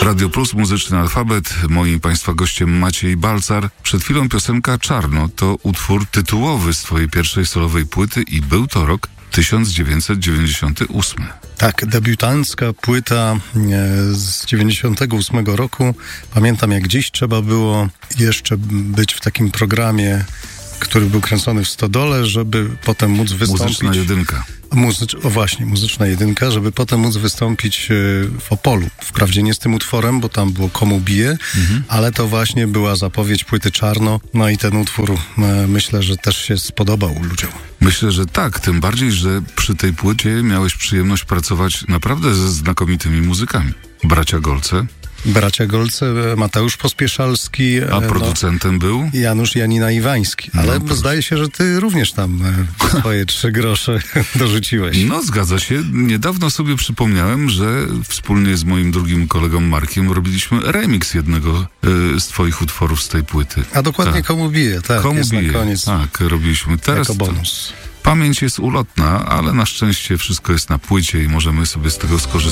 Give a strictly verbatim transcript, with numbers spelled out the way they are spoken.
Radio Plus, Muzyczny Alfabet. Moim Państwa gościem Maciej Balcar. Przed chwilą piosenka Czarno to utwór tytułowy z twojej pierwszej solowej płyty i był to rok tysiąc dziewięćset dziewięćdziesiąty ósmy. Tak, debiutancka płyta z dziewięćdziesiątego ósmego roku. Pamiętam jak dziś, trzeba było jeszcze być w takim programie, który był kręcony w Stodole, żeby potem móc wystąpić... Muzyczna jedynka. Muzycz... O właśnie, muzyczna jedynka, żeby potem móc wystąpić w Opolu. Wprawdzie nie z tym utworem, bo tam było Komu bije, mhm. ale to właśnie była zapowiedź płyty Czarno. No i ten utwór myślę, że też się spodobał ludziom. Myślę, że tak, tym bardziej, że przy tej płycie miałeś przyjemność pracować naprawdę ze znakomitymi muzykami. Bracia Golce. Bracia Golce, Mateusz Pospieszalski. A producentem no, był? Janusz Janina Iwański. Ale no, zdaje się, że ty również tam swoje trzy grosze dorzuciłeś. No, zgadza się. Niedawno sobie przypomniałem, że wspólnie z moim drugim kolegą Markiem robiliśmy remix jednego y, z twoich utworów z tej płyty. A dokładnie tak. Komu bije, tak. Komu jest bije, na koniec. tak, robiliśmy. Teraz jako bonus. Pamięć jest ulotna, ale na szczęście wszystko jest na płycie i możemy sobie z tego skorzystać.